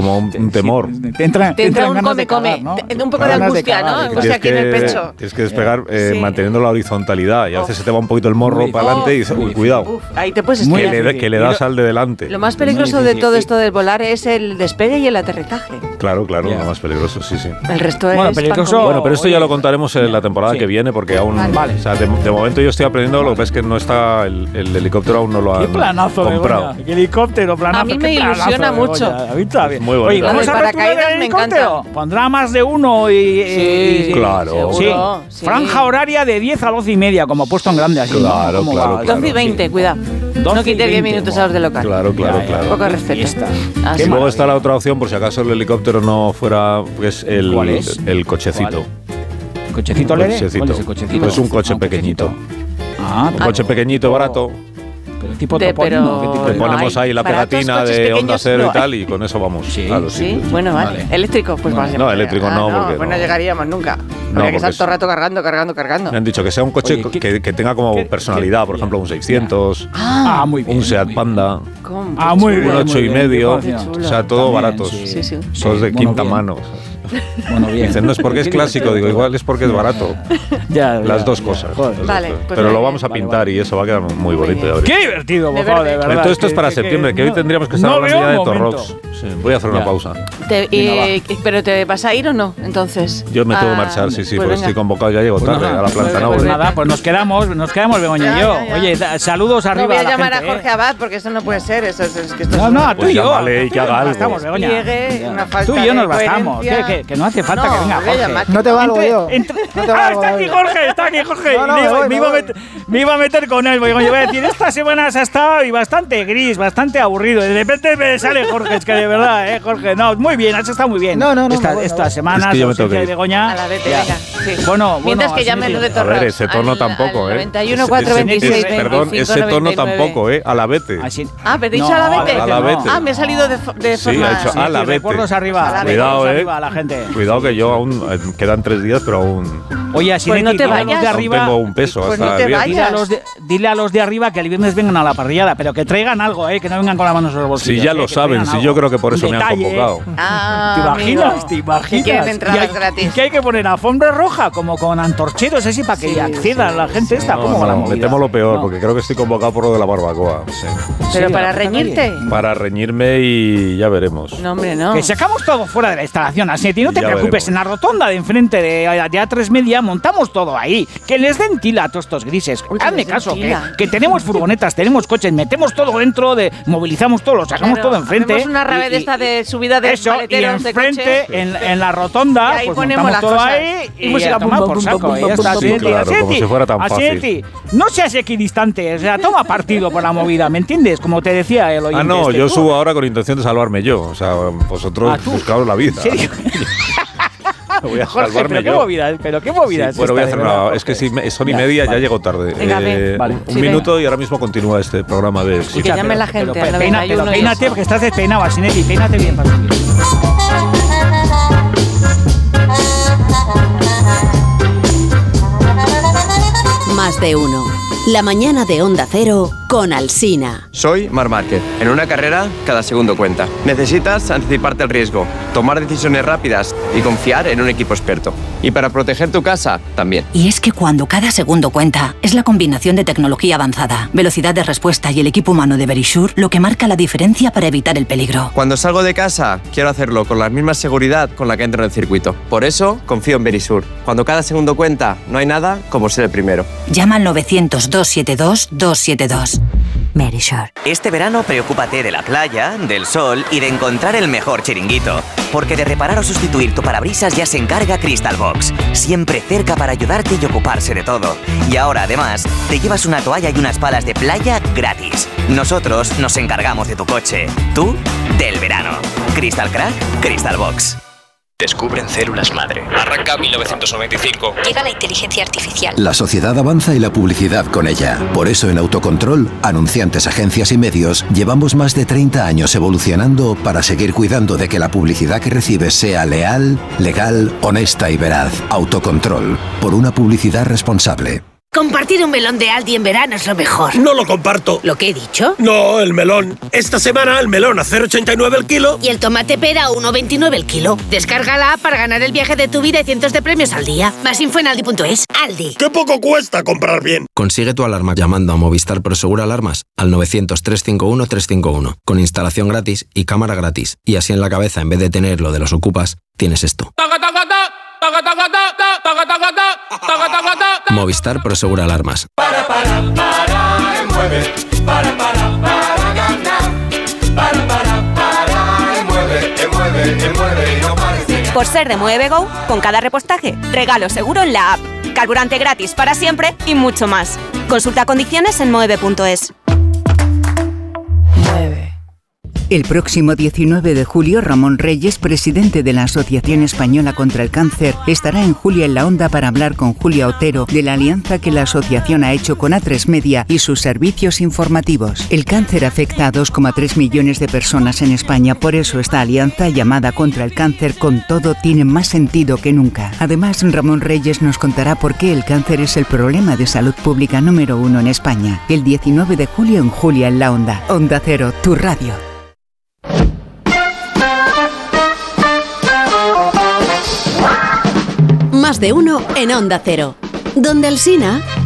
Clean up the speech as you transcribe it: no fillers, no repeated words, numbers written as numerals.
como un temor. Te entra un come, ¿no? Un poco de angustia, ¿no? Angustia aquí en el pecho. Tienes que despegar manteniendo la horizontalidad y a veces se te va un poquito el morro para adelante y dices, uy, cuidado. Ahí te puedes estrellar. Que le das al de delante. Lo más peligroso de todo esto del volar es el despegue y el aterrizaje. Claro, lo más peligroso, sí. El resto es peligroso. Bueno, pero esto ya lo contaremos en la temporada que viene, porque aún... Vale. O sea, de momento yo estoy aprendiendo, lo que pasa es que no está... El helicóptero aún no lo han comprado. ¿Qué helicóptero, planazo? A mí me ilusiona mucho. Muy bonito. Oye, ¿vamos a paracaídas el me helicóptero? Pondrá más de uno y... Claro. Sí. Franja horaria de 10 a 12 y media, como puesto en grande así. Claro. 12 y 20, cuidado. No quites 10 minutos a los de local. Claro. Poco respeto. Y luego está la otra opción, por si acaso el helicóptero no fuera, pues ¿Cuál es? el cochecito. ¿Cochecito leve? ¿Cuál es el cochecito? Es un coche pequeñito. Un coche pequeñito, barato. Pero tipo toponimo. Le ponemos ahí la pegatina de Onda Cero y tal, y con eso vamos a los sitios. Bueno, vale. ¿Eléctrico? Pues va a ser. No, eléctrico no, porque pues no llegaríamos nunca. Habría que estar todo el rato cargando. Me han dicho que sea un coche que tenga como personalidad, por ejemplo, un 600, muy bien, un Seat Panda, muy bien, un 8,5, o sea, todo baratos. Sí. Todos de quinta mano. Bueno, bien. Dicen, no es porque es clásico, digo, igual es porque es barato. Las dos cosas. Vale, pero lo vamos a pintar y eso va a quedar muy bonito. Qué divertido, por favor, de verdad. Todo esto es para septiembre, que hoy tendríamos que estar hablando ya de Torrox. Sí, voy a hacer una pausa. ¿Pero te vas a ir o no, entonces? Yo me tengo que marchar, sí, porque estoy convocado, ya llego tarde a la planta. Pues nada, pues nos quedamos Begoña y yo. Oye, saludos arriba. No voy a llamar a Jorge Abad porque eso no puede ser. No, tú y yo. Vale, y que haga algo. Tú y yo nos bastamos. Que no hace falta que venga Jorge. No te valgo yo. Está aquí Jorge. Me iba a meter con él. Yo voy a decir, esta semana has estado y bastante gris, bastante aburrido. De repente me sale Jorge, es que de verdad, Jorge. No, muy bien, has estado muy bien. No. Esta semana, es que yo me tengo que ir. Begoña. A la vete, venga. Bueno, mientras que llamen los de Torrox. A ver, ese tono tampoco, 91, 4, 26, Perdón, ese tono tampoco, a la vete. ¿Pero he dicho a la vete? A la vete. Me ha salido de forma... Sí, ha dicho a la vete. Recuerdos arriba. Cuidado, arriba a la gente. Cuidado que yo aún quedan 3 días, pero aún... Oye, así pues no te vayas. De arriba, tengo un peso pues hasta no te el viernes. Dile a los de arriba que el viernes vengan a la parrillada, pero que traigan algo, que no vengan con las manos en los bolsillos. Si ya lo saben, si yo creo que por eso me han convocado. ¿Te imaginas? Que quieren entradas gratis. Que hay que poner alfombra roja, como con antorcheros así, para que acceda la gente esta. Me temo lo peor, porque creo que estoy convocado por lo de la barbacoa. ¿Pero para reñirte? Para reñirme y ya veremos. No, hombre, no. Que sacamos todo fuera de la instalación, así, no te preocupes, en la rotonda de enfrente de A3 Media montamos todo ahí. Que les den tila a todos estos grises. Hazme caso, que tenemos furgonetas, tenemos coches, metemos todo dentro, movilizamos todo, lo sacamos todo enfrente. Hacemos una rave de esta de subida de maleteros de coche. Y enfrente, en la rotonda, ahí pues ponemos montamos todo cosas. Ahí y a tomar por saco. Ya está, como si fuera tan fácil. No seas equidistante, o sea, toma partido por la movida, ¿me entiendes? Como te decía el oyente. No, yo subo ahora con intención de salvarme yo. O sea, vosotros buscaos la vida. ¿En serio? Voy a Jorge, salvarme pero qué movida es bueno, voy a hacer una... Es que si son y media, ya llego tarde. Un minuto y ahora mismo continúa este programa de... Y que llame la gente. Peínate, porque estás despeinado, Asinetti. Peínate bien para subir. Más de uno. La mañana de Onda Cero con Alsina. Soy Marc Márquez. En una carrera, cada segundo cuenta. Necesitas anticiparte al riesgo, tomar decisiones rápidas y confiar en un equipo experto. Y para proteger tu casa, también. Y es que cuando cada segundo cuenta, es la combinación de tecnología avanzada, velocidad de respuesta y el equipo humano de Verisure lo que marca la diferencia para evitar el peligro. Cuando salgo de casa, quiero hacerlo con la misma seguridad con la que entro en el circuito. Por eso, confío en Verisure. Cuando cada segundo cuenta, no hay nada como ser el primero. Llama al 900-272-272. Verisure. Este verano preocúpate de la playa, del sol y de encontrar el mejor chiringuito. Porque de reparar o sustituir tu parabrisas ya se encarga Crystal Box. Siempre cerca para ayudarte y ocuparse de todo. Y ahora, además, te llevas una toalla y unas palas de playa gratis. Nosotros nos encargamos de tu coche. Tú, del verano. Crystal Crack, Crystal Box. Descubren células madre. Arranca 1995. Llega la inteligencia artificial. La sociedad avanza y la publicidad con ella. Por eso en Autocontrol, anunciantes, agencias y medios, llevamos más de 30 años evolucionando para seguir cuidando de que la publicidad que recibes sea leal, legal, honesta y veraz. Autocontrol. Por una publicidad responsable. Compartir un melón de Aldi en verano es lo mejor. No lo comparto. ¿Lo que he dicho? No, el melón. Esta semana el melón a 0,89 el kilo. Y el tomate pera a 1,29 el kilo. Descarga la app para ganar el viaje de tu vida y cientos de premios al día. Más info en aldi.es. Aldi. ¡Qué poco cuesta comprar bien! Consigue tu alarma llamando a Movistar Prosegur Alarmas al 900-351-351. Con instalación gratis y cámara gratis. Y así en la cabeza, en vez de tener lo de los ocupas, tienes esto. Movistar Prosegur Alarmas. Por ser de Mueve Go, con cada repostaje, regalo seguro en la app. Carburante gratis para siempre y mucho más. Consulta condiciones en moeve.es. El próximo 19 de julio, Ramón Reyes, presidente de la Asociación Española contra el Cáncer, estará en Julia en la Onda para hablar con Julia Otero de la alianza que la asociación ha hecho con A3 Media y sus servicios informativos. El cáncer afecta a 2,3 millones de personas en España, por eso esta alianza llamada Contra el Cáncer con Todo tiene más sentido que nunca. Además, Ramón Reyes nos contará por qué el cáncer es el problema de salud pública número 1 en España. El 19 de julio en Julia en la Onda. Onda Cero, tu radio. Más de uno en Onda Cero. Donde Alsina.